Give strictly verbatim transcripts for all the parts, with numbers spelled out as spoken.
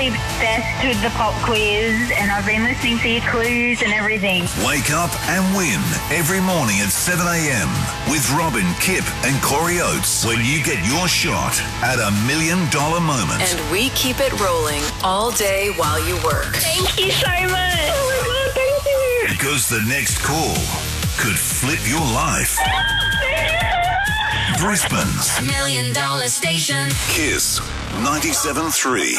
obsessed with the pop quiz and I've been listening to your clues and everything. Wake up and win every morning at seven a.m. with Robin, Kip and Corey Oates when you get your shot at a million dollar moment. And we keep it rolling all day while you work. Thank you so much. Oh my God, thank you. Because the next call could flip your life. Brisbane's Million Dollar Station. Kiss ninety-seven point three.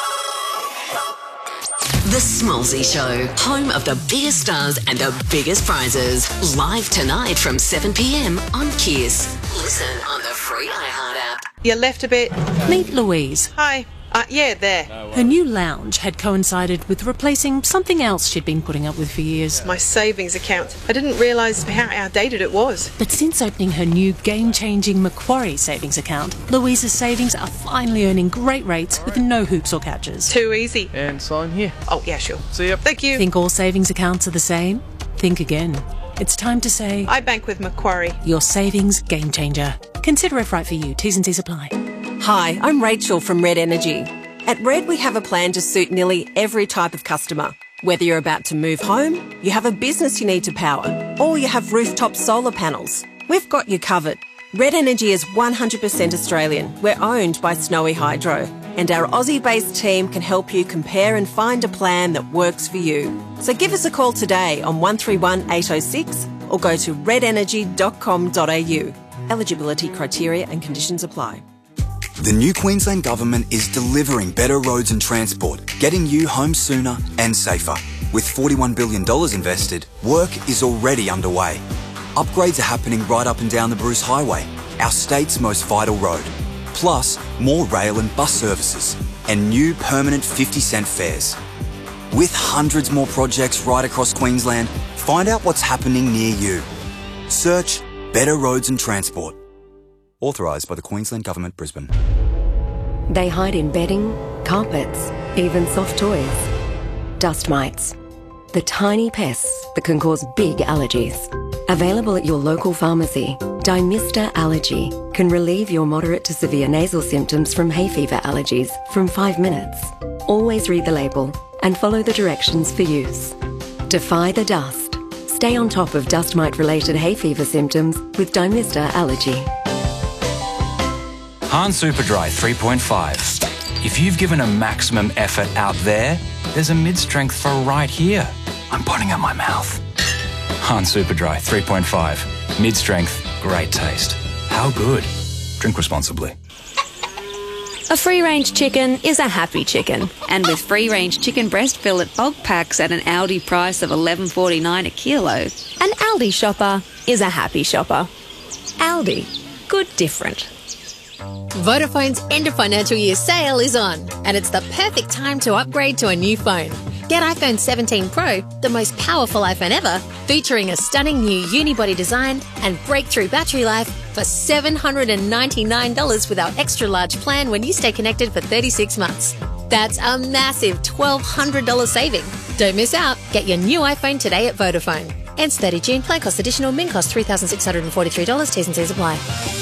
The Smallsy Show, home of the biggest stars and the biggest prizes. Live tonight from seven p.m. on Kiss. Listen on the free iHeart app. You left a bit. Meet Louise. Hi. Uh, yeah, there. Her new lounge had coincided with replacing something else she'd been putting up with for years. My savings account. I didn't realise how outdated it was. But since opening her new game-changing Macquarie savings account, Louise's savings are finally earning great rates with no hoops or catches. Too easy. And sign here. Oh, yeah, sure. See ya. Thank you. Think all savings accounts are the same? Think again. It's time to say... I bank with Macquarie. Your savings game changer. Consider if right for you. T's and C's apply. Hi, I'm Rachel from Red Energy. At Red, we have a plan to suit nearly every type of customer. Whether you're about to move home, you have a business you need to power, or you have rooftop solar panels, we've got you covered. Red Energy is one hundred percent Australian. We're owned by Snowy Hydro, and our Aussie-based team can help you compare and find a plan that works for you. So give us a call today on one three one eight oh six or go to red energy dot com dot a u. Eligibility criteria and conditions apply. The new Queensland Government is delivering better roads and transport, getting you home sooner and safer. With forty-one billion dollars invested, work is already underway. Upgrades are happening right up and down the Bruce Highway, our state's most vital road. Plus, more rail and bus services, and new permanent fifty cent fares. With hundreds more projects right across Queensland, find out what's happening near you. Search Better Roads and Transport. Authorised by the Queensland Government, Brisbane. They hide in bedding, carpets, even soft toys. Dust mites. The tiny pests that can cause big allergies. Available at your local pharmacy, Dymista Allergy can relieve your moderate to severe nasal symptoms from hay fever allergies from five minutes. Always read the label and follow the directions for use. Defy the dust. Stay on top of dust mite-related hay fever symptoms with Dymista Allergy. Hahn Superdry three point five. If you've given a maximum effort out there, there's a mid-strength for right here. I'm putting out my mouth. Hahn Superdry three point five. Mid-strength, great taste. How good? Drink responsibly. A free-range chicken is a happy chicken. And with free-range chicken breast fillet bulk packs at an Aldi price of eleven forty-nine a kilo, an Aldi shopper is a happy shopper. Aldi. Good different. Vodafone's end of financial year sale is on, and it's the perfect time to upgrade to a new phone. Get iPhone seventeen Pro, the most powerful iPhone ever, featuring a stunning new unibody design and breakthrough battery life for seven hundred ninety-nine dollars with our extra large plan when you stay connected for thirty-six months. That's a massive twelve hundred dollars saving. Don't miss out. Get your new iPhone today at Vodafone. Ends thirtieth of June. Plan cost additional. Min cost three thousand six hundred forty-three dollars. T's and C's apply.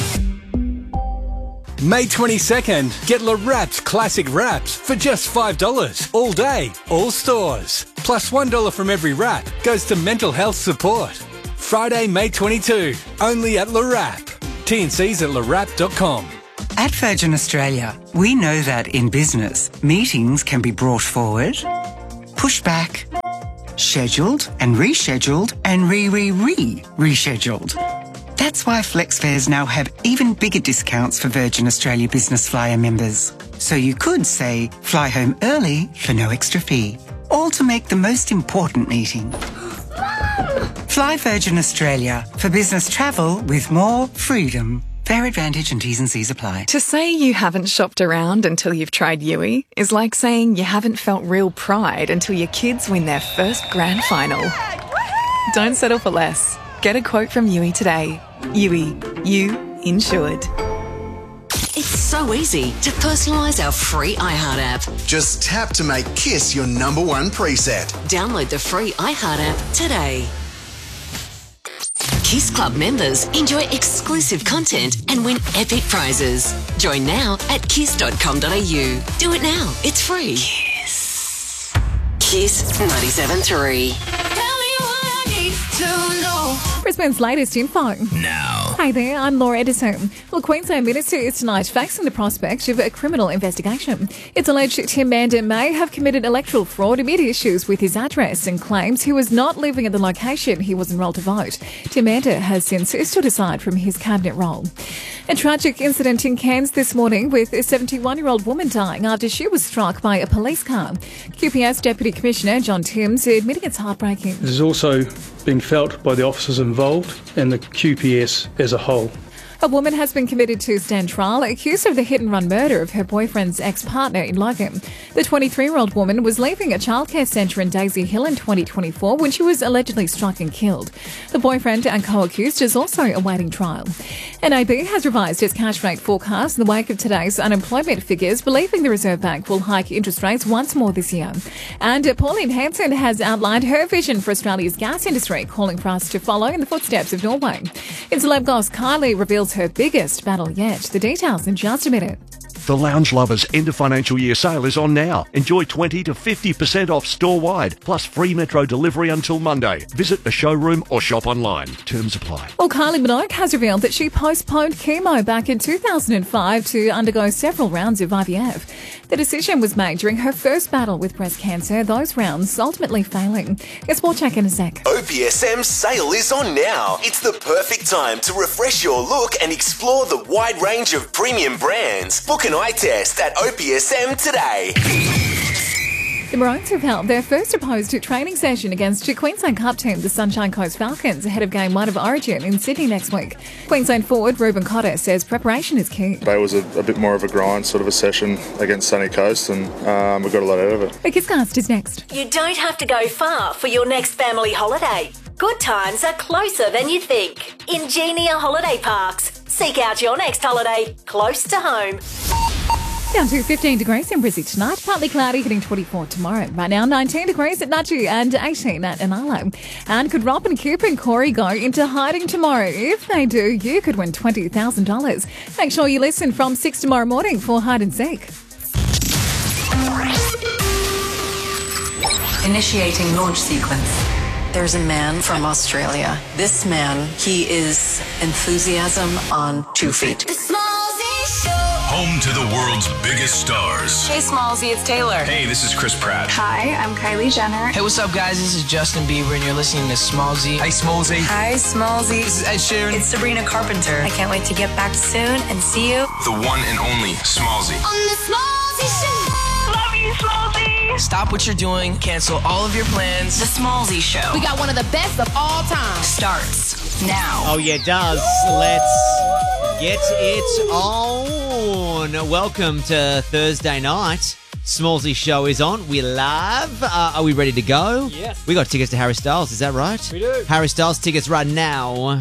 May twenty-second, get La Wrapped Classic Wraps for just five dollars. All day, all stores. Plus one dollar from every wrap goes to mental health support. Friday, May twenty-second, only at La Wrap. T and C's at la wrap dot com. At Virgin Australia, we know that in business, meetings can be brought forward, pushed back, scheduled and rescheduled and re-re-re-rescheduled. That's why FlexFares now have even bigger discounts for Virgin Australia Business Flyer members. So you could, say, fly home early for no extra fee, all to make the most important meeting. Fly Virgin Australia for business travel with more freedom. Fair Advantage and T's and C's apply. To say you haven't shopped around until you've tried Yui is like saying you haven't felt real pride until your kids win their first grand final. Don't settle for less. Get a quote from Yui today. Yui, you insured. It's so easy to personalise our free iHeart app. Just tap to make Kiss your number one preset. Download the free iHeart app today. Kiss Club members enjoy exclusive content and win epic prizes. Join now at kiss dot com dot a u. Do it now. It's free. Kiss. Kiss ninety-seven point three. Brisbane's latest info. Now. Hey there, I'm Laura Edison. Well, Queensland Minister is tonight facing the prospect of a criminal investigation. It's alleged Tim Mander may have committed electoral fraud amid issues with his address and claims he was not living at the location he was enrolled to vote. Tim Mander has since stood aside from his cabinet role. A tragic incident in Cairns this morning with a seventy-one-year-old woman dying after she was struck by a police car. Q P S Deputy Commissioner John Timms admitting it's heartbreaking. It has also been felt by the officers involved and the Q P S as a whole. A woman has been committed to stand trial, accused of the hit-and-run murder of her boyfriend's ex-partner in Logan. The twenty-three-year-old woman was leaving a childcare centre in Daisy Hill in twenty twenty-four when she was allegedly struck and killed. The boyfriend and co-accused is also awaiting trial. N A B has revised its cash rate forecast in the wake of today's unemployment figures, believing the Reserve Bank will hike interest rates once more this year. And Pauline Hanson has outlined her vision for Australia's gas industry, calling for us to follow in the footsteps of Norway. In celeb goss, Kylie reveals her biggest battle yet. The details in just a minute. The Lounge Lovers end of financial year sale is on now. Enjoy twenty to fifty percent off store-wide, plus free Metro delivery until Monday. Visit a showroom or shop online. Terms apply. Well, Kylie Minogue has revealed that she postponed chemo back in two thousand five to undergo several rounds of I V F. The decision was made during her first battle with breast cancer, those rounds ultimately failing. Get Sport Check in a sec. O P S M's sale is on now. It's the perfect time to refresh your look and explore the wide range of premium brands. Book an eye test at O P S M today. The Maroons have held their first opposed training session against Queensland Cup team, the Sunshine Coast Falcons, ahead of Game one of Origin in Sydney next week. Queensland forward Ruben Cotter says preparation is key. Today was a, a bit more of a grind, sort of a session against Sunny Coast, and um, we got a lot out of it. The Kisscast is next. You don't have to go far for your next family holiday. Good times are closer than you think. Ingenia Holiday Parks. Seek out your next holiday close to home. Down to fifteen degrees in Brizzy tonight, partly cloudy, hitting twenty-four tomorrow. Right now, nineteen degrees at Nudgee and eighteen at Inala. And could Rob and Kip and Corey go into hiding tomorrow? If they do, you could win twenty thousand dollars. Make sure you listen from six tomorrow morning for Hide and Seek. Initiating launch sequence. There's a man from Australia. This man, he is enthusiasm on two feet. Home to the world's biggest stars. Hey, Smallsy, it's Taylor. Hey, this is Chris Pratt. Hi, I'm Kylie Jenner. Hey, what's up, guys? This is Justin Bieber, and you're listening to Smallsy. Hey, Smallsy. Hi, Smallsy. This is Ed Sheeran. It's Sabrina Carpenter. I can't wait to get back soon and see you. The one and only Smallsy. On the Smallsy Show. Love you, Smallsy. Stop what you're doing. Cancel all of your plans. The Smallsy Show. We got one of the best of all time. Starts now. Oh, yeah, it does. Let's get it on. Welcome to Thursday night. Smallsy Show is on. We're live. Uh, are we ready to go? Yes. We got tickets to Harry Styles. Is that right? We do. Harry Styles tickets right now.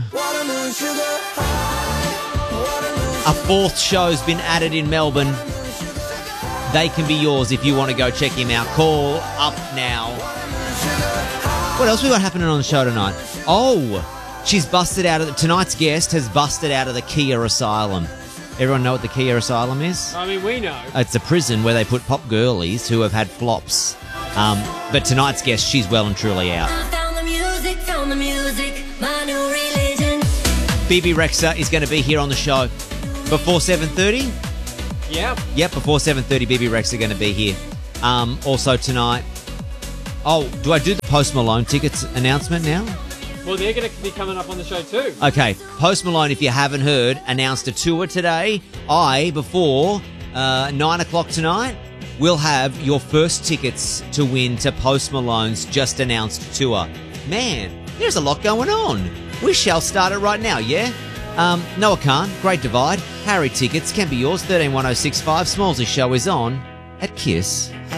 A fourth show's been added in Melbourne. They can be yours if you want to go check him out. Call up now. What else we got happening on the show tonight? Oh, she's busted out of the, tonight's guest has busted out of the Kia Asylum. Everyone know what the Kia Asylum is? I mean, we know. It's a prison where they put pop girlies who have had flops. Um, but tonight's guest, she's well and truly out. Found the music, found the music, my new religion. B B Rexa is going to be here on the show before seven thirty. Yeah. Yep, before seven thirty, B B Rexa are going to be here. Um, also tonight. Oh, do I do the Post Malone tickets announcement now? Well, they're going to be coming up on the show too. Okay, Post Malone, if you haven't heard, announced a tour today. I, before uh, nine o'clock tonight, will have your first tickets to win to Post Malone's just announced tour. Man, there's a lot going on. We shall start it right now, yeah? Um, Noah Khan, Great Divide, Harry tickets can be yours, thirteen one oh six five. Smallsy Show is on at Kiss.